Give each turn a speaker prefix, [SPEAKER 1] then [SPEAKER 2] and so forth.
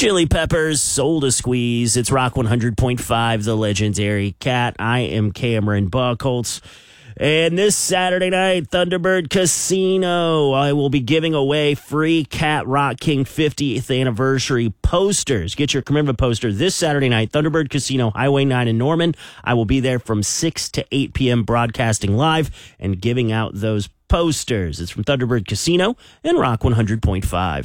[SPEAKER 1] Chili Peppers, Soul to Squeeze. It's Rock 100.5, the legendary Cat. I am Cameron Buckholz. And this Saturday night, Thunderbird Casino, I will be giving away free Cat Rock King 50th anniversary posters. Get your commemorative poster this Saturday night, Thunderbird Casino, Highway 9 in Norman. I will be there from 6 to 8 p.m. broadcasting live and giving out those posters. It's from Thunderbird Casino and Rock 100.5.